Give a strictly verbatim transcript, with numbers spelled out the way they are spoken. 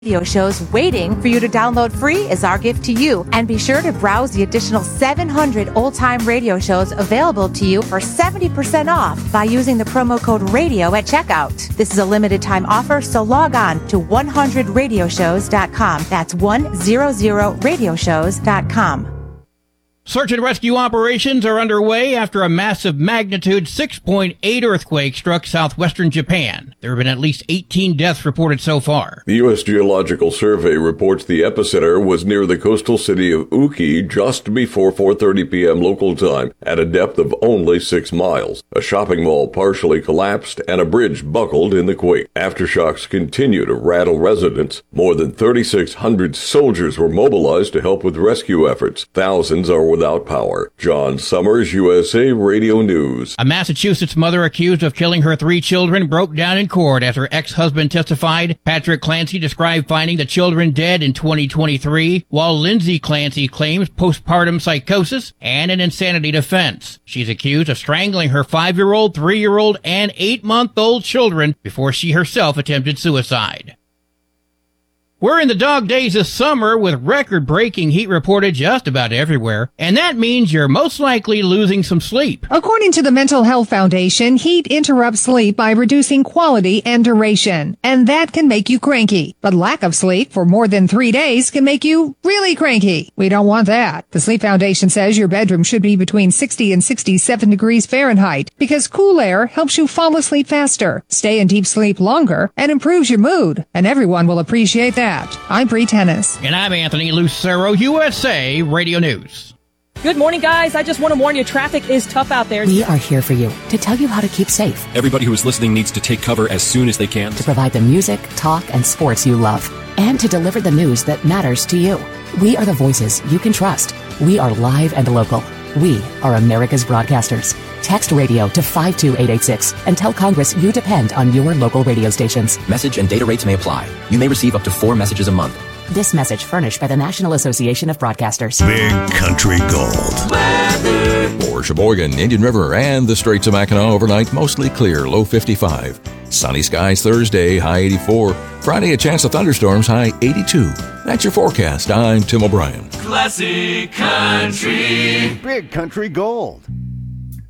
radio shows waiting for you to download free is our gift to you. And be sure to browse the additional seven hundred old-time radio shows available to you for seventy percent off by using the promo code RADIO at checkout. This is a limited time offer, so log on to one hundred radio shows dot com. That's one hundred radio shows dot com. Search and rescue operations are underway after a massive magnitude six point eight earthquake struck southwestern Japan. There have been at least eighteen deaths reported so far. The U S Geological Survey reports the epicenter was near the coastal city of Uki just before four thirty p.m. local time at a depth of only six miles. A shopping mall partially collapsed and a bridge buckled in the quake. Aftershocks continue to rattle residents. More than thirty-six hundred soldiers were mobilized to help with rescue efforts. Thousands are without power. John Summers, U S A Radio News. A Massachusetts mother accused of killing her three children broke down in court as her ex-husband testified. Patrick Clancy described finding the children dead in twenty twenty-three, while Lindsay Clancy claims postpartum psychosis and an insanity defense. She's accused of strangling her five-year-old, three-year-old, and eight-month-old children before she herself attempted suicide. We're in the dog days this summer with record-breaking heat reported just about everywhere, and that means you're most likely losing some sleep. According to the Mental Health Foundation, heat interrupts sleep by reducing quality and duration, and that can make you cranky. But lack of sleep for more than three days can make you really cranky. We don't want that. The Sleep Foundation says your bedroom should be between sixty and sixty-seven degrees Fahrenheit because cool air helps you fall asleep faster, stay in deep sleep longer, and improves your mood, and everyone will appreciate that. I'm Bree Tennis. And I'm Anthony Lucero, U S A Radio News. Good morning, guys. I just want to warn you, traffic is tough out there. We are here for you to tell you how to keep safe. Everybody who is listening needs to take cover as soon as they can. To provide the music, talk, and sports you love. And to deliver the news that matters to you. We are the voices you can trust. We are live and local. We are America's broadcasters. Text radio to five two eight eight six and tell Congress you depend on your local radio stations. Message and data rates may apply. You may receive up to four messages a month. This message furnished by the National Association of Broadcasters. Big Country Gold. Weather. For Sheboygan, Indian River, and the Straits of Mackinac overnight, mostly clear, low fifty-five. Sunny skies Thursday, high eighty-four. Friday, a chance of thunderstorms, high eighty-two. That's your forecast. I'm Tim O'Brien. Classic Country. Big Country Gold.